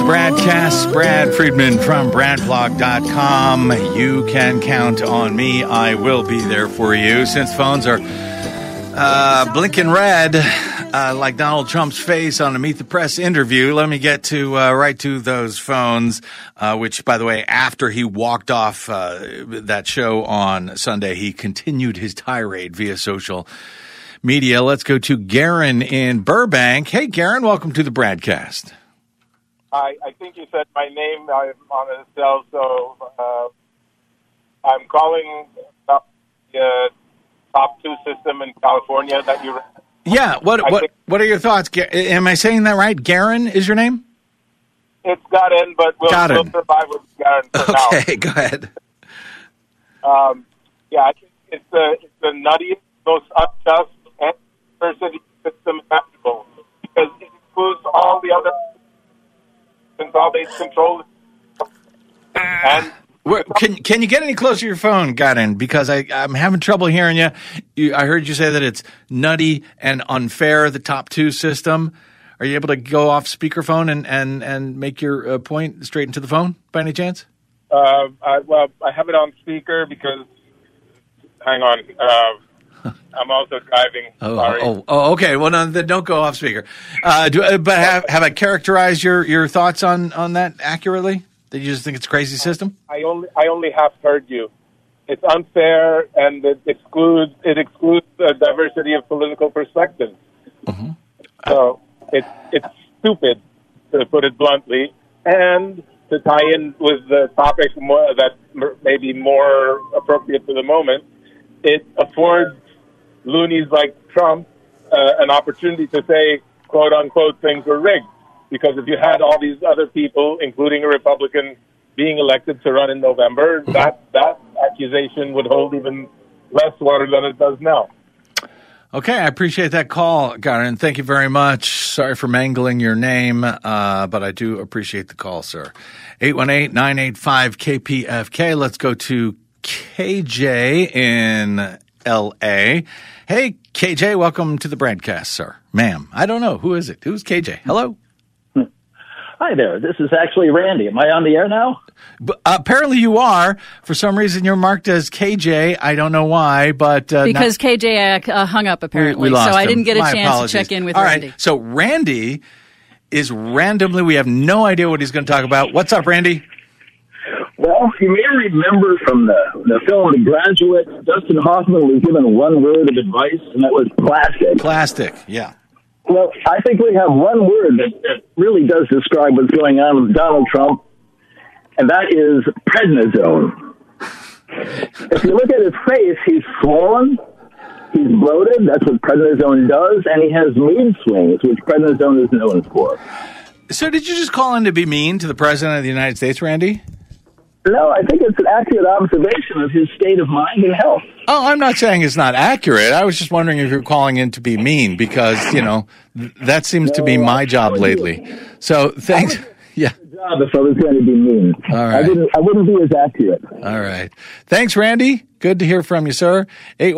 BradCast, Brad Friedman from BradBlog.com. You can count on me. I will be there for you. Since phones are blinking red, like Donald Trump's face on a Meet the Press interview, let me get to right to those phones, which, by the way, after he walked off that show on Sunday, he continued his tirade via social media. Let's go to Garen in Burbank. Hey, Garen, welcome to the BradCast. I think you said my name. I'm on a cell, so I'm calling about the top 2 system in California that you. Yeah, what are your thoughts? Am I saying that right? Garen is your name? It's Garen, but we'll survive with Garen for now. Okay, go ahead. Yeah, I think it's the nuttiest, most unjust and diversity system imaginable because it includes all the other consolidated control. And can you get any closer to your phone, Garen? Because I'm having trouble hearing you. I heard you say that it's nutty and unfair, the top 2 system. Are you able to go off speakerphone and make your point straight into the phone by any chance? I have it on speaker because, hang on, I'm also driving. Sorry. Okay. Well, no, then don't go off speaker. But have I characterized your thoughts on that accurately? That you just think it's a crazy system? I only half heard you. It's unfair and it excludes the diversity of political perspectives. Mm-hmm. So it's stupid, to put it bluntly, and to tie in with the topic that may be more appropriate to the moment, it affords loonies like Trump an opportunity to say, quote unquote, things were rigged. Because if you had all these other people, including a Republican, being elected to run in November, that accusation would hold even less water than it does now. Okay, I appreciate that call, Garen. Thank you very much. Sorry for mangling your name, but I do appreciate the call, sir. 818-985-KPFK. Let's go to KJ in L.A. Hey, KJ, welcome to the BradCast, sir. Ma'am, I don't know. Who is it? Who's KJ? Hello? Hi there. This is actually Randy. Am I on the air now? Apparently you are. For some reason, you're marked as KJ. I don't know why, but... because KJ hung up, apparently. We lost so him. I didn't get a chance apologies. to check in with All Randy. Right. So Randy is randomly... We have no idea what he's going to talk about. What's up, Randy? Well, you may remember from the film The Graduate, Dustin Hoffman was given one word of advice, and that was plastic. Plastic, yeah. Well, I think we have one word that really does describe what's going on with Donald Trump, and that is prednisone. If you look at his face, he's swollen, he's bloated, that's what prednisone does, and he has mood swings, which prednisone is known for. So did you just call in to be mean to the President of the United States, Randy? No, I think it's an accurate observation of his state of mind and health. Oh, I'm not saying it's not accurate. I was just wondering if you're calling in to be mean because, that seems to be my job lately. So thanks. Yeah. Job if I was going to be mean. All right. I wouldn't be as accurate. All right. Thanks, Randy. Good to hear from you, sir.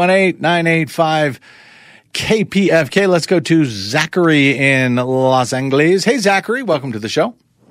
818-985-KPFK. Let's go to Zachary in Los Angeles. Hey, Zachary. Welcome to the show.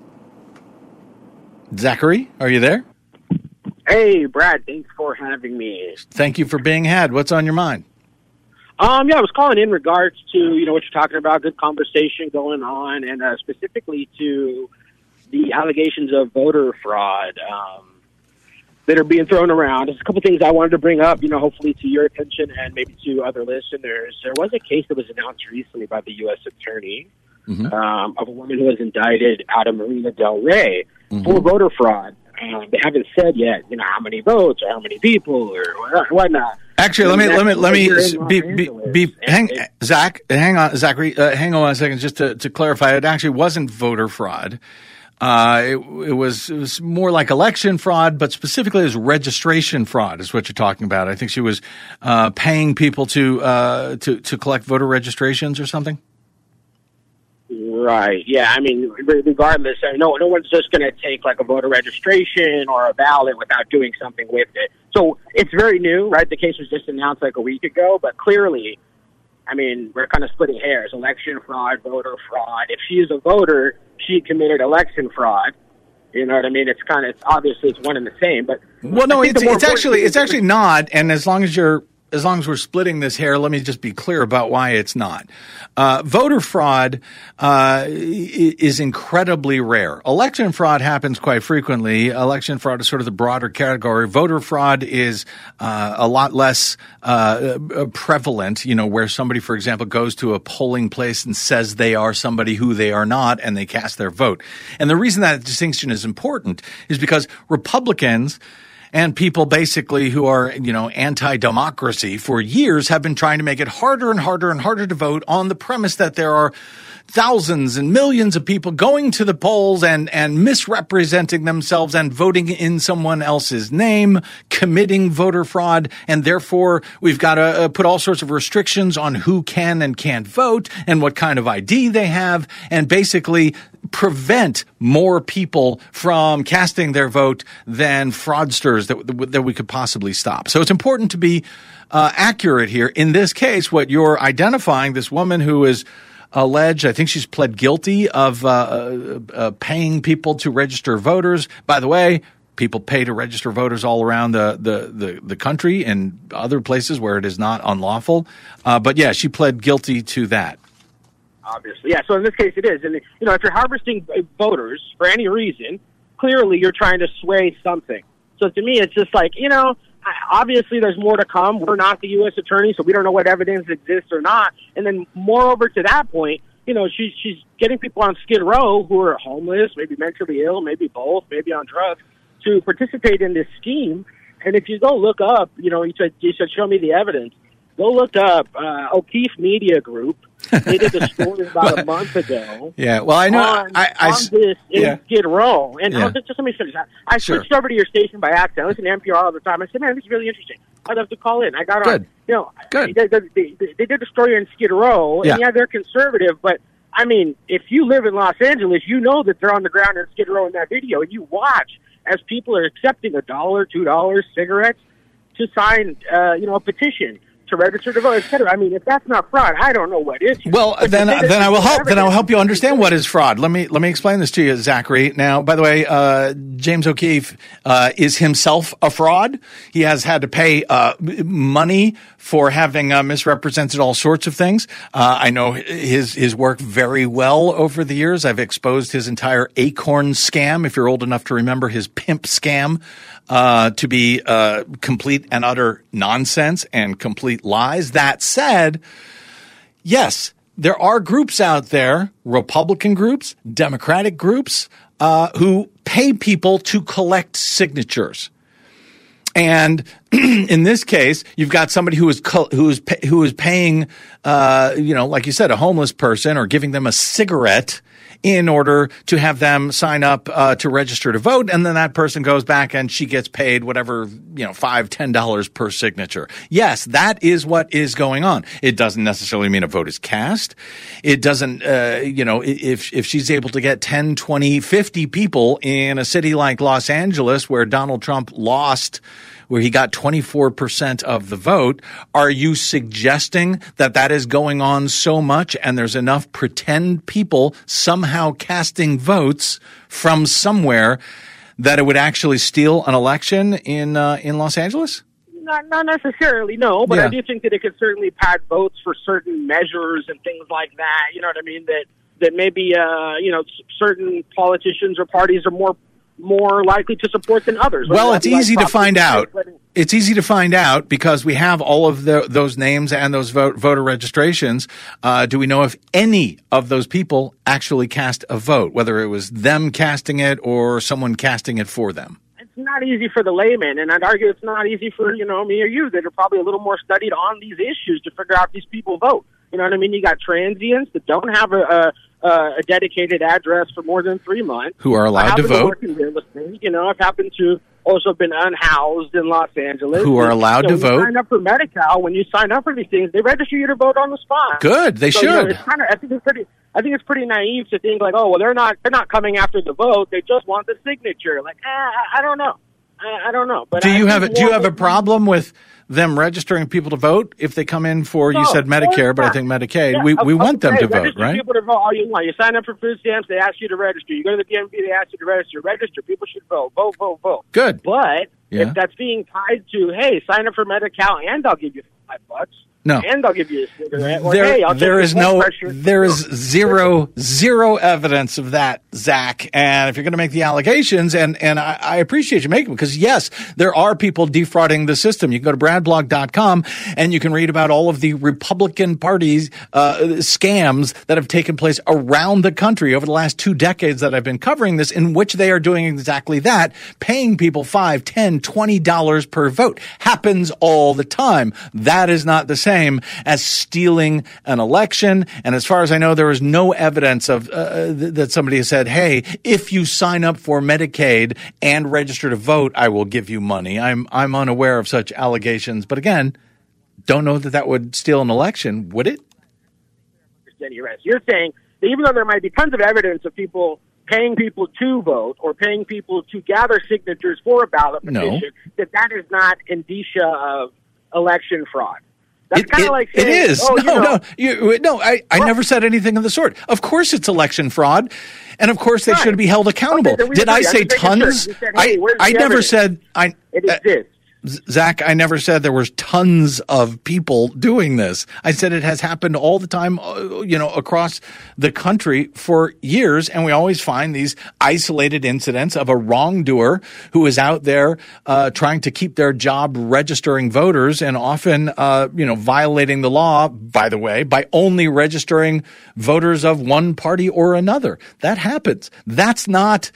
Zachary, are you there? Hey, Brad, thanks for having me. Thank you for being had. What's on your mind? I was calling in regards to, what you're talking about, good conversation going on, and specifically to the allegations of voter fraud that are being thrown around. There's a couple things I wanted to bring up, hopefully to your attention and maybe to other listeners. There was a case that was announced recently by the U.S. Attorney of a woman who was indicted out of Marina Del Rey for voter fraud. They haven't said yet, how many votes or how many people or whatnot. Actually, hang on, Zachary, hang on a second, just to clarify. It actually wasn't voter fraud. It was more like election fraud, but specifically it was registration fraud is what you're talking about. I think she was paying people to collect voter registrations or something. Right. Yeah. I mean, regardless, no one's just going to take like a voter registration or a ballot without doing something with it. So it's very new, right? The case was just announced like a week ago, but clearly I mean, we're kind of splitting hairs. Election fraud, voter fraud. If she's a voter, she committed election fraud. You know what I mean? It's obviously it's one and the same. But well, no, it's actually not. And as long as we're splitting this hair, let me just be clear about why it's not. Voter fraud is incredibly rare. Election fraud happens quite frequently. Election fraud is sort of the broader category. Voter fraud is a lot less prevalent, where somebody, for example, goes to a polling place and says they are somebody who they are not, and they cast their vote. And the reason that distinction is important is because Republicans and people basically who are, anti-democracy for years have been trying to make it harder and harder and harder to vote on the premise that there are thousands and millions of people going to the polls and misrepresenting themselves and voting in someone else's name, committing voter fraud, and therefore we've got to put all sorts of restrictions on who can and can't vote and what kind of ID they have, and basically prevent more people from casting their vote than fraudsters that we could possibly stop. So it's important to be accurate here. In this case, what you're identifying, this woman who is alleged, I think she's pled guilty of paying people to register voters. By the way, people pay to register voters all around the country and other places where it is not unlawful. But yeah, she pled guilty to that. Obviously, yeah. So in this case, it is. And, if you're harvesting voters for any reason, clearly you're trying to sway something. So to me, it's just like, obviously there's more to come. We're not the U.S. attorney, so we don't know what evidence exists or not. And then moreover to that point, she's getting people on Skid Row who are homeless, maybe mentally ill, maybe both, maybe on drugs, to participate in this scheme. And if you go look up, you said show me the evidence. Go look up O'Keefe Media Group. They did a story about a month ago. Yeah, well, I know. On this in Skid Row. And just let me finish. I switched over to your station by accident. I listen to NPR all the time. I said, man, this is really interesting. I'd love to call in. I got on. Good. They did a story in Skid Row. And they're conservative. But, I mean, if you live in Los Angeles, you know that they're on the ground in Skid Row in that video. And you watch as people are accepting $1, $2 cigarettes to sign, a petition to register to vote, etc. I mean, if that's not fraud, I don't know what is. Well, then I will help. Then I will help you understand what is fraud. Let me explain this to you, Zachary. Now, by the way, James O'Keefe is himself a fraud. He has had to pay money for having misrepresented all sorts of things. I know his work very well over the years. I've exposed his entire Acorn scam, if you're old enough to remember his pimp scam, to be complete and utter nonsense and complete lies. That said, yes, there are groups out there, Republican groups, Democratic groups, who pay people to collect signatures. And in this case, you've got somebody who is paying, like you said, a homeless person or giving them a cigarette in order to have them sign up to register to vote, and then that person goes back and she gets paid whatever, $5, $10 per signature. Yes, that is what is going on. It doesn't necessarily mean a vote is cast. It doesn't, if she's able to get 10, 20, 50 people in a city like Los Angeles where Donald Trump lost, where he got 24% of the vote, are you suggesting that is going on so much and there's enough pretend people somehow casting votes from somewhere that it would actually steal an election in Los Angeles? Not necessarily, no, but I do think that it could certainly pad votes for certain measures and things like that. You know what I mean? That maybe, certain politicians or parties are more likely to support than others. Well, it's easy to find out. It's easy to find out because we have all of those names and those voter registrations. Do we know if any of those people actually cast a vote, whether it was them casting it or someone casting it for them? It's not easy for the layman, and I'd argue it's not easy for, me or you that are probably a little more studied on these issues to figure out if these people vote. You know what I mean? You got transients that don't have a dedicated address for more than 3 months. Who are allowed to vote. Work in real estate. I've happened to also been unhoused in Los Angeles. Who are allowed to vote. When you sign up for Medi-Cal, when you sign up for these things, they register you to vote on the spot. Good. They should. I think it's pretty naive to think like, oh, well, they're not coming after the vote. They just want the signature. Like, I don't know. I don't know. But do you have a problem with them registering people to vote if they come in for, you No, said Medicare, but I think Medicaid. Yeah, we want them to vote, register right? people to vote all you want. You sign up for food stamps, they ask you to register. You go to the DMV, they ask you to register. Register. People should vote. Vote, vote, vote. Good. But Yeah. if that's being tied to, hey, sign up for Medi-Cal and I'll give you $5. No. And I'll give you a cigarette. Or, hey, I'll there take is your blood no, pressure. there is zero evidence of that, Zach. And if you're going to make the allegations, and I appreciate you making them, because yes, there are people defrauding the system. You can go to bradblog.com and you can read about all of the Republican Party's scams that have taken place around the country over the last 2 decades that I've been covering this, in which they are doing exactly that, paying people $5, $10, $20 per vote. Happens all the time. That is not the same as stealing an election. And as far as I know, there is no evidence of that somebody has said, hey, if you sign up for Medicaid and register to vote, I will give you money. I'm unaware of such allegations. But again, don't know that would steal an election, would it? You're saying that even though there might be tons of evidence of people paying people to vote or paying people to gather signatures for a ballot petition, that is not indicia of election fraud. That's kind of like saying, it is. Oh, I never said anything of the sort. Of course it's election fraud, and of course they should be held accountable. Okay, did I say tons? You said, hey, I never said it exists. Zach, I never said there was tons of people doing this. I said it has happened all the time, across the country for years. And we always find these isolated incidents of a wrongdoer who is out there, trying to keep their job registering voters and often, violating the law, by the way, by only registering voters of one party or another. That happens. That's not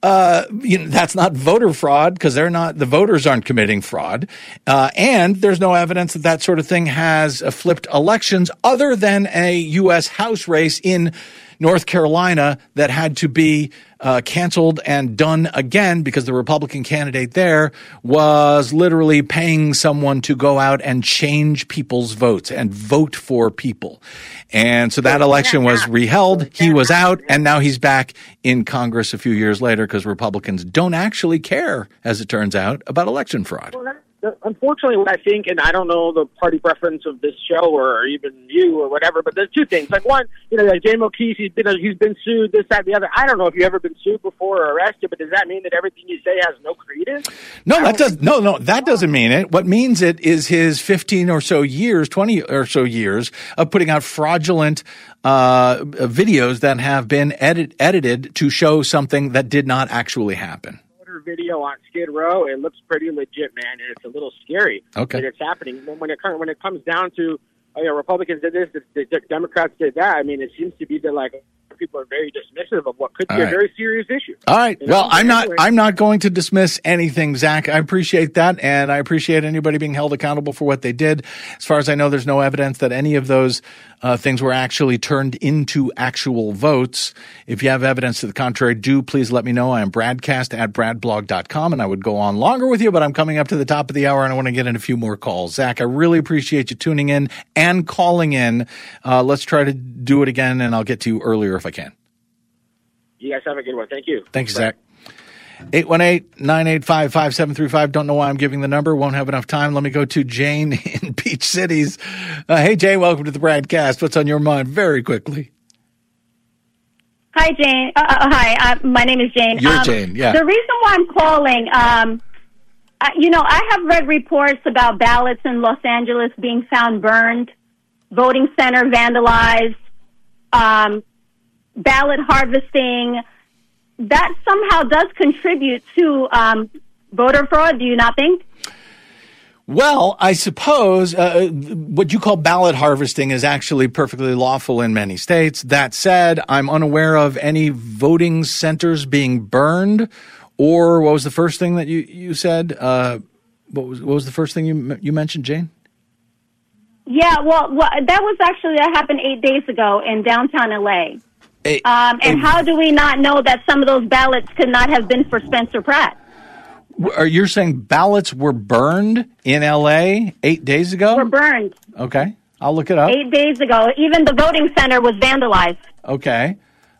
voter fraud, because the voters aren't committing fraud. And there's no evidence that sort of thing has flipped elections, other than a U.S. House race in North Carolina that had to be canceled and done again because the Republican candidate there was literally paying someone to go out and change people's votes and vote for people. And so that election was reheld. He was out, and now he's back in Congress a few years later because Republicans don't actually care, as it turns out, about election fraud. Unfortunately, what I think, and I don't know the party preference of this show or even you or whatever, but there's two things. Like one, like Jay O'Keefe, he's been sued, this, that, the other. I don't know if you've ever been sued before or arrested, but does that mean that everything you say has no credence? No, that doesn't mean it. What means it is his 15 or so years, 20 or so years of putting out fraudulent videos that have been edited to show something that did not actually happen. Video on Skid Row, it looks pretty legit, man, and it's a little scary that it's happening. When it comes down to Republicans did this, the Democrats did that. I mean, it seems to be that people are very dismissive of what could be a very serious issue. All right. Well, I'm not going to dismiss anything, Zach. I appreciate that, and I appreciate anybody being held accountable for what they did. As far as I know, there's no evidence that any of those things were actually turned into actual votes. If you have evidence to the contrary, do please let me know. I am bradcast@bradblog.com, and I would go on longer with you, but I'm coming up to the top of the hour, and I want to get in a few more calls. Zach, I really appreciate you tuning in and calling in. Let's try to do it again, and I'll get to you earlier if I can. You guys have a good one. Thank you. Thank you, Zach. 818-985-5735. Don't know why I'm giving the number. Won't have enough time. Let me go to Jane in Beach Cities. Hey, Jane, welcome to the Bradcast. What's on your mind? Very quickly. Hi, Jane. Hi, my name is Jane. You're Jane, yeah. The reason why I'm calling, I have read reports about ballots in Los Angeles being found burned, voting center vandalized, ballot harvesting. That somehow does contribute to voter fraud, do you not think? Well, I suppose what you call ballot harvesting is actually perfectly lawful in many states. That said, I'm unaware of any voting centers being burned. Or what was the first thing that you said? What was the first thing you mentioned, Jane? Yeah, well, that happened 8 days ago in downtown L.A. And how do we not know that some of those ballots could not have been for Spencer Pratt? Are you saying ballots were burned in L.A. 8 days ago? Were burned. Okay. I'll look it up. 8 days ago. Even the voting center was vandalized. Okay.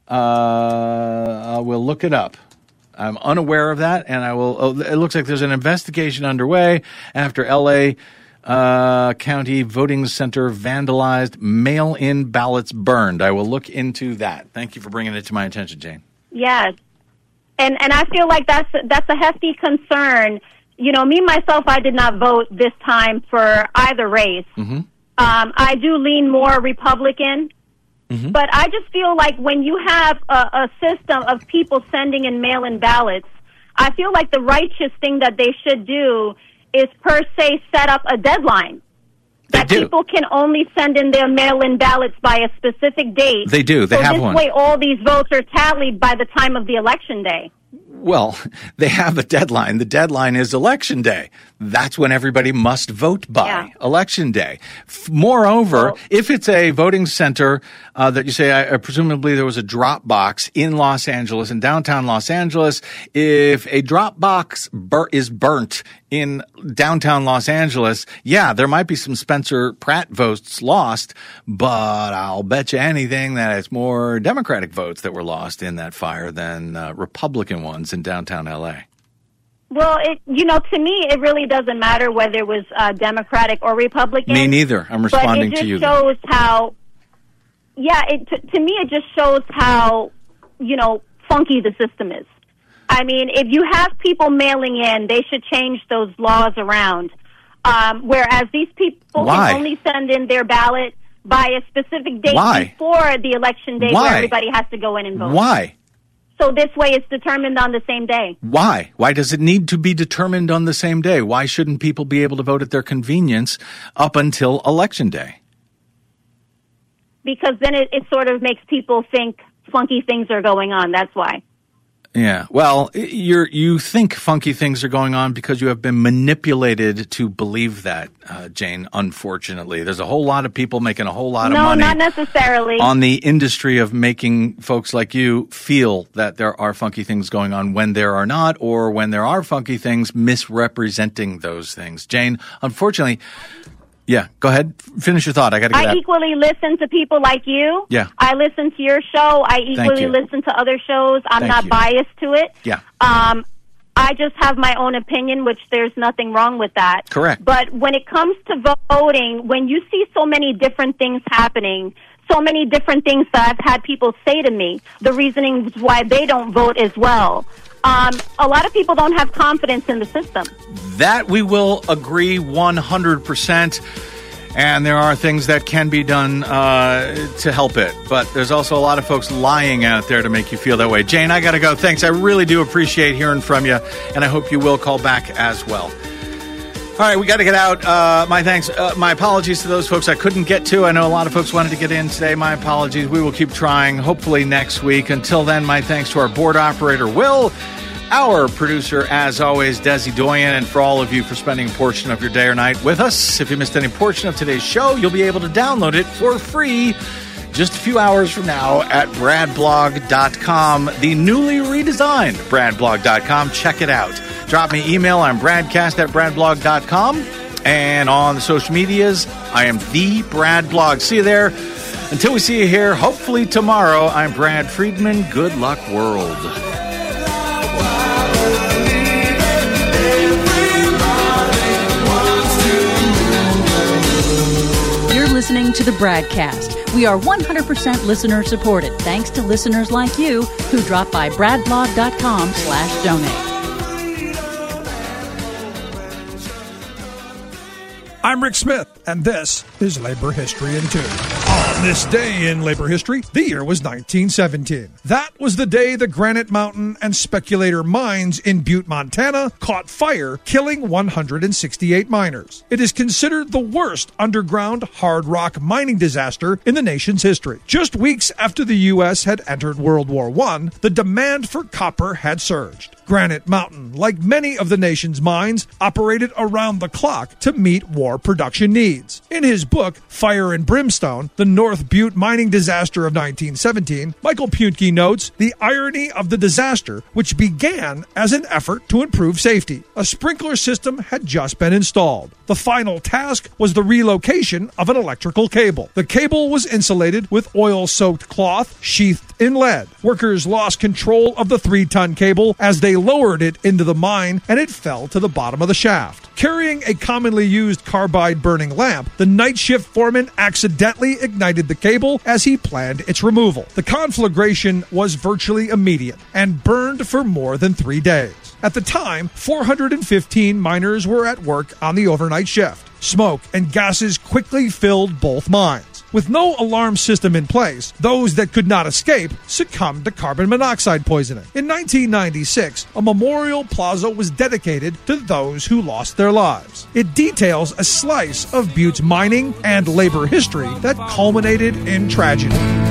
We'll look it up. I'm unaware of that, and I will. It looks like there's an investigation underway after L.A. County voting center vandalized, mail-in ballots burned. I will look into that. Thank you for bringing it to my attention, Jane. Yes. And I feel like that's a hefty concern. You know, me, myself, I did not vote this time for either race. Mm-hmm. I do lean more Republican. Mm-hmm. But I just feel like when you have a system of people sending in mail-in ballots, I feel like the righteous thing that they should do is per se set up a deadline. That people can only send in their mail-in ballots by a specific date. They do. They have one. This way all these votes are tallied by the time of the election day. Well, they have a deadline. The deadline is Election Day. That's when everybody must vote by, Election Day. Moreover, if it's a voting center that you say, presumably there was a drop box in Los Angeles, in downtown Los Angeles, if a drop box is burnt in downtown Los Angeles, there might be some Spencer Pratt votes lost, but I'll bet you anything that it's more Democratic votes that were lost in that fire than Republican ones in downtown L.A. Well, to me, it really doesn't matter whether it was Democratic or Republican. Me neither. I'm responding to you. But it just shows how, to me, it just shows how, funky the system is. I mean, if you have people mailing in, they should change those laws around. Whereas these people can only send in their ballot by a specific date before the election day where everybody has to go in and vote. Why? So this way it's determined on the same day. Why? Why does it need to be determined on the same day? Why shouldn't people be able to vote at their convenience up until Election Day? Because then it sort of makes people think funky things are going on. That's why. Yeah. Well, you think funky things are going on because you have been manipulated to believe that, Jane, unfortunately. There's a whole lot of people making a whole lot of money. No, not necessarily. On the industry of making folks like you feel that there are funky things going on when there are not, or when there are funky things, misrepresenting those things. Jane, unfortunately... Yeah, go ahead. Finish your thought. I equally listen to people like you. Yeah. I listen to your show. I equally listen to other shows. I'm not biased to it. Yeah. I just have my own opinion, which there's nothing wrong with that. Correct. But when it comes to voting, when you see so many different things happening, so many different things that I've had people say to me, the reasonings why they don't vote as well. A lot of people don't have confidence in the system. That we will agree 100%. And there are things that can be done to help it. But there's also a lot of folks lying out there to make you feel that way. Jane, I got to go. Thanks. I really do appreciate hearing from you. And I hope you will call back as well. All right, we got to get out. My thanks. My apologies to those folks I couldn't get to. I know a lot of folks wanted to get in today. My apologies. We will keep trying, hopefully next week. Until then, my thanks to our board operator, Will, our producer, as always, Desi Doyen, and for all of you for spending a portion of your day or night with us. If you missed any portion of today's show, you'll be able to download it for free just a few hours from now at bradblog.com, the newly redesigned bradblog.com. Check it out. Drop me email. I'm bradcast@bradblog.com. And on the social medias, I am the Brad Blog. See you there. Until we see you here, hopefully tomorrow, I'm Brad Friedman. Good luck, world. Listening to the Bradcast. We are 100% listener supported, thanks to listeners like you who drop by bradblog.com/donate. I'm Rick Smith, and this is Labor History in 2. On this day in labor history, the year was 1917. That was the day the Granite Mountain and Speculator mines in Butte, Montana, caught fire, killing 168 miners. It is considered the worst underground hard rock mining disaster in the nation's history. Just weeks after the U.S. had entered World War I, the demand for copper had surged. Granite Mountain, like many of the nation's mines, operated around the clock to meet war production needs. In his book, Fire and Brimstone, The North Butte Mining Disaster of 1917, Michael Punke notes the irony of the disaster, which began as an effort to improve safety. A sprinkler system had just been installed. The final task was the relocation of an electrical cable. The cable was insulated with oil-soaked cloth sheathed in lead. Workers lost control of the 3-ton cable as they lowered it into the mine and it fell to the bottom of the shaft. Carrying a commonly used carbide burning lamp, the night shift foreman accidentally ignited the cable as he planned its removal. The conflagration was virtually immediate and burned for more than 3 days. At the time, 415 miners were at work on the overnight shift. Smoke and gases quickly filled both mines. With no alarm system in place, those that could not escape succumbed to carbon monoxide poisoning. In 1996, a memorial plaza was dedicated to those who lost their lives. It details a slice of Butte's mining and labor history that culminated in tragedy.